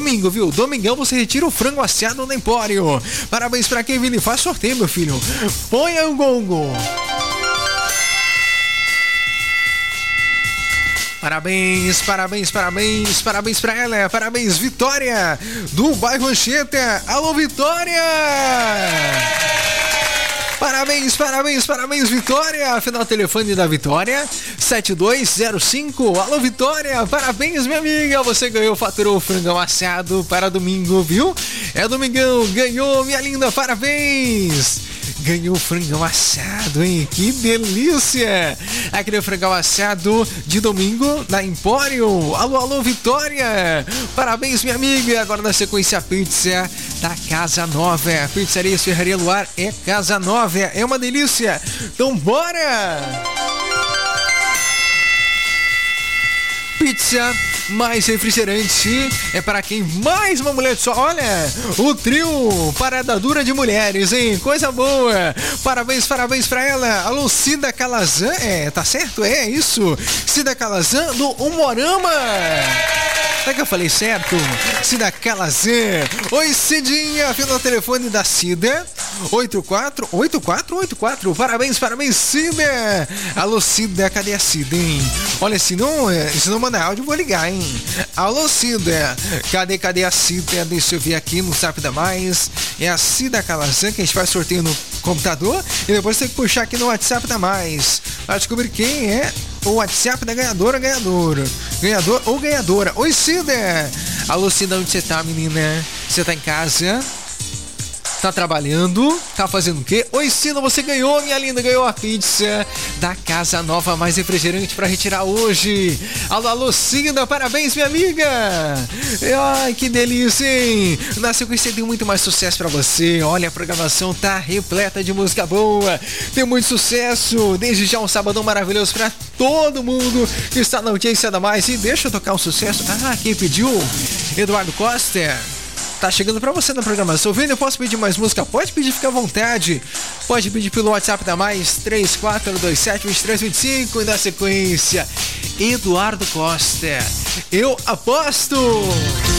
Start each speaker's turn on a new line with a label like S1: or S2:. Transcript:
S1: domingo, viu? Domingão você retira o frango assado no Empório. Parabéns pra quem, Vini? Faz sorteio, meu filho. Ponha o gongo. Parabéns, parabéns, parabéns, parabéns pra ela. Parabéns, Vitória, do bairro Anchieta. Alô, Vitória! Parabéns, parabéns, parabéns, Vitória. Final telefone da Vitória, 7205. Alô, Vitória, parabéns, minha amiga. Você ganhou, faturou o frangão assado para domingo, viu? É domingão, ganhou, minha linda, parabéns. Ganhou frangão assado, hein? Que delícia! Aquele frangão assado de domingo na Empório. Alô, alô, Vitória! Parabéns, minha amiga! Agora na sequência a pizza da Casa Nova. Pizzaria Ferraria Luar é Casa Nova. É uma delícia! Então bora! Pizza mais refrigerante é para quem mais uma mulher só. Olha, o trio Parada Dura de Mulheres, hein? Coisa boa. Parabéns, parabéns pra ela. Alô, Cida Calazan. Tá certo? É isso. Cida Calazan do Umorama. Será que eu falei certo? Cida Calazan. Oi, Cidinha. Final telefone da Cida. 848484. Parabéns, parabéns, Cida. Alô, Cida. Cadê a Cida, hein? Olha, se não mandar áudio, eu vou ligar, hein? Alô, Cida. Cadê a Cida? Deixa eu ver aqui no Zap da Mais. É a Cida Calazan que a gente faz sorteio no computador e depois tem que puxar aqui no WhatsApp da Mais para descobrir quem é o WhatsApp da ganhador ou ganhadora. Oi, Cida. Alô, Cida, onde você tá, menina? Você tá em casa? Tá trabalhando? Tá fazendo o quê? Oi, Cida, você ganhou, minha linda, ganhou a pizza da Casa Nova mais refrigerante pra retirar hoje. Alô, alô, Cida, parabéns, minha amiga. Ai, que delícia, hein? Na sequência tem muito mais sucesso pra você. Olha, a programação tá repleta de música boa. Tem muito sucesso. Desde já um sabadão maravilhoso pra todo mundo que está na audiência da Mais. E deixa eu tocar um sucesso. Ah, quem pediu? Eduardo Costa. Tá chegando pra você na programação. Vendo, eu posso pedir mais música? Pode pedir, fica à vontade. Pode pedir pelo WhatsApp da Mais, 3427-2325. E na sequência, Eduardo Costa. Eu aposto!